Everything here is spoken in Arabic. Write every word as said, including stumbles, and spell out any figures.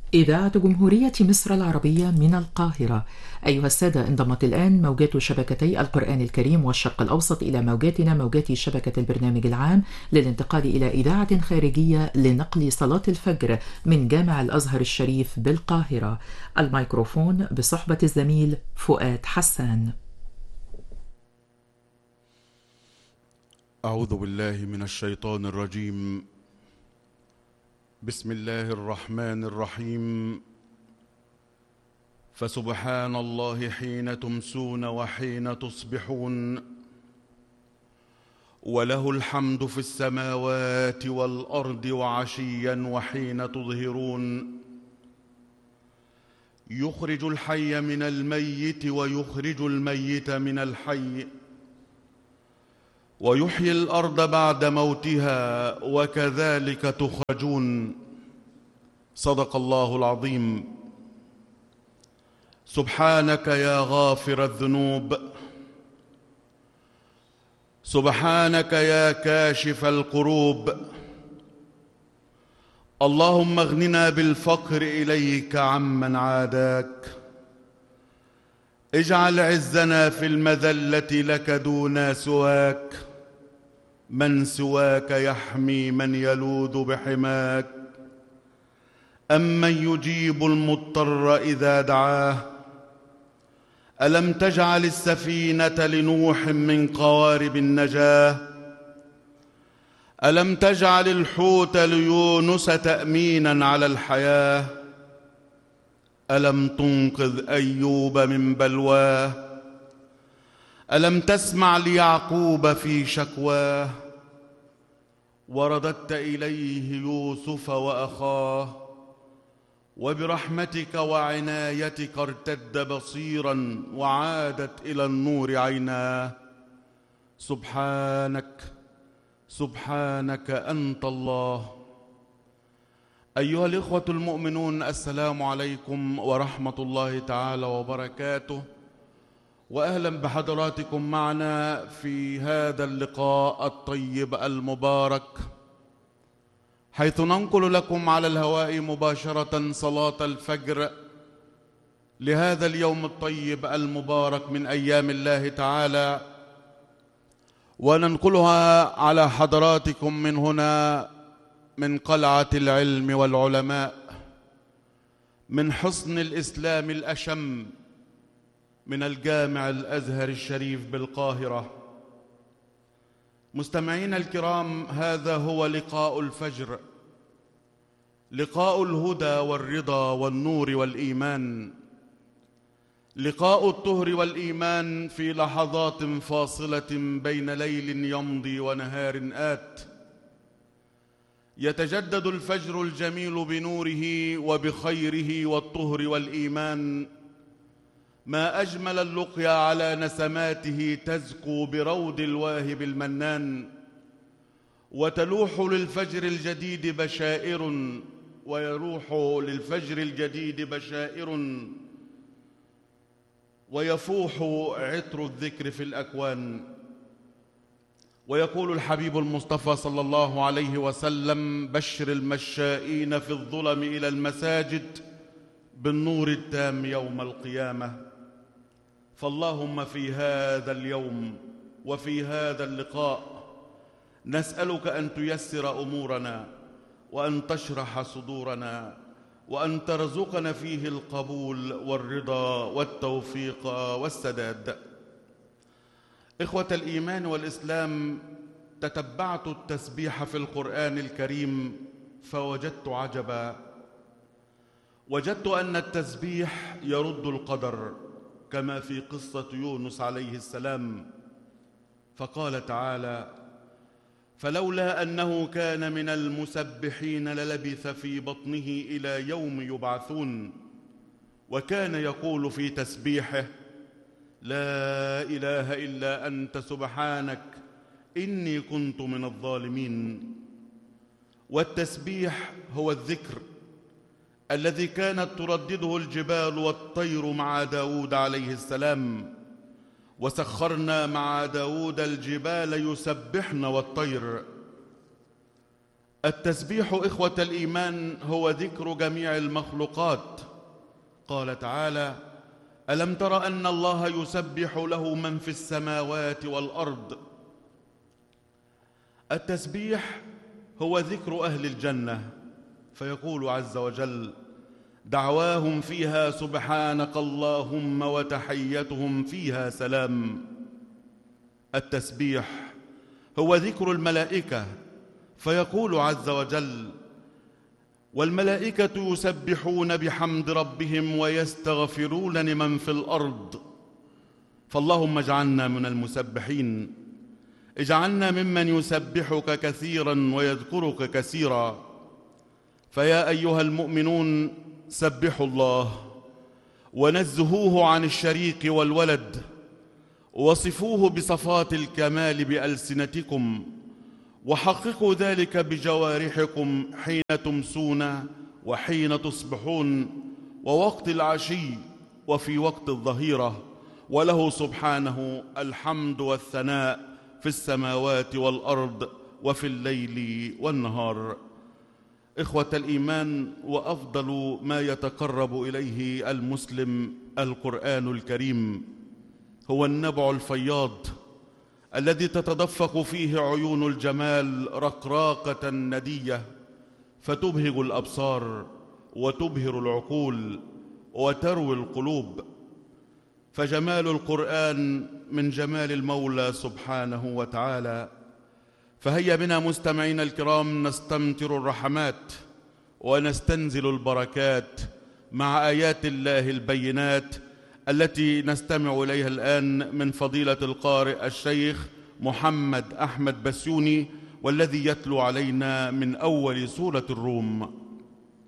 إذاعة جمهورية مصر العربية من القاهرة. أيها السادة، انضمت الآن موجات شبكتي القرآن الكريم والشرق الأوسط إلى موجاتنا موجات شبكة البرنامج العام للانتقال إلى إذاعة خارجية لنقل صلاة الفجر من جامع الأزهر الشريف بالقاهرة. الميكروفون بصحبة الزميل فؤاد حسان. أعوذ بالله من الشيطان الرجيم. بسم الله الرحمن الرحيم. فسبحان الله حين تمسون وحين تصبحون، وله الحمد في السماوات والأرض وعشيا وحين تظهرون، يخرج الحي من الميت ويخرج الميت من الحي، ويحيي الأرض بعد موتها وكذلك تخرجون. صدق الله العظيم. سبحانك يا غافر الذنوب، سبحانك يا كاشف الكروب، اللهم اغننا بالفقر إليك عمن عاداك، اجعل عزنا في المذلة لك دون سواك، من سواك يحمي من يلوذ بحماك، أمن يجيب المضطر إذا دعاه، ألم تجعل السفينة لنوح من قوارب النجاة، ألم تجعل الحوت ليونس تأمينا على الحياة، ألم تنقذ أيوب من بلواه، ألم تسمع ليعقوب في شكواه، ورددت إليه يوسف وأخاه، وبرحمتك وعنايتك ارتد بصيرا وعادت إلى النور عيناه. سبحانك سبحانك أنت الله. أيها الإخوة المؤمنون، السلام عليكم ورحمة الله تعالى وبركاته، وأهلا بحضراتكم معنا في هذا اللقاء الطيب المبارك، حيث ننقل لكم على الهواء مباشرة صلاة الفجر لهذا اليوم الطيب المبارك من أيام الله تعالى، وننقلها على حضراتكم من هنا، من قلعة العلم والعلماء، من حصن الإسلام الأشم، من الجامع الأزهر الشريف بالقاهرة. مستمعين الكرام، هذا هو لقاء الفجر، لقاء الهدى والرضا والنور والإيمان، لقاء الطهر والإيمان في لحظات فاصلة بين ليل يمضي ونهار آت. يتجدد الفجر الجميل بنوره وبخيره والطهر والإيمان، ما أجمل اللقيا على نسماته تزكو برود الواهب المنان، وتلوح للفجر الجديد بشائر، ويروح للفجر الجديد بشائر، ويفوح عطر الذكر في الأكوان. ويقول الحبيب المصطفى صلى الله عليه وسلم: بشر المشائين في الظلم إلى المساجد بالنور التام يوم القيامة. فاللهم في هذا اليوم وفي هذا اللقاء نسألك أن تيسر أمورنا، وأن تشرح صدورنا، وأن ترزقنا فيه القبول والرضا والتوفيق والسداد. إخوة الإيمان والإسلام، تتبعت التسبيح في القرآن الكريم فوجدت عجبا. وجدت أن التسبيح يرد القدر، كما في قصة يونس عليه السلام، فقال تعالى: فلولا أنه كان من المسبحين للبث في بطنه إلى يوم يبعثون. وكان يقول في تسبيحه: لا إله إلا أنت سبحانك إني كنت من الظالمين. والتسبيح هو الذكر الذي كانت تردده الجبال والطير مع داود عليه السلام، وسخرنا مع داود الجبال يسبحن والطير. التسبيح إخوة الإيمان هو ذكر جميع المخلوقات. قال تعالى: ألم تر أن الله يسبح له من في السماوات والأرض. التسبيح هو ذكر أهل الجنة، فيقول عز وجل: دعواهم فيها سبحانك اللهم وتحيتهم فيها سلام. التسبيح هو ذكر الملائكة، فيقول عز وجل: والملائكة يسبحون بحمد ربهم ويستغفرون لمن في الأرض. فاللهم اجعلنا من المسبحين، اجعلنا ممن يسبحك كثيرا ويذكرك كثيرا. فيا أيها المؤمنون سبحوا الله ونزهوه عن الشريك والولد، وصفوه بصفات الكمال بألسنتكم، وحققوا ذلك بجوارحكم حين تمسون وحين تصبحون ووقت العشي وفي وقت الظهيرة. وله سبحانه الحمد والثناء في السماوات والأرض وفي الليل والنهار. إخوة الإيمان، وأفضل ما يتقرب إليه المسلم القرآن الكريم، هو النبع الفياض الذي تتدفق فيه عيون الجمال رقراقة ندية، فتبهج الأبصار وتبهر العقول وتروي القلوب. فجمال القرآن من جمال المولى سبحانه وتعالى. فهيا بنا مستمعين الكرام نستمطر الرحمات ونستنزل البركات مع آيات الله البينات التي نستمع إليها الآن من فضيلة القارئ الشيخ محمد أحمد بسيوني، والذي يتلو علينا من أول سورة الروم.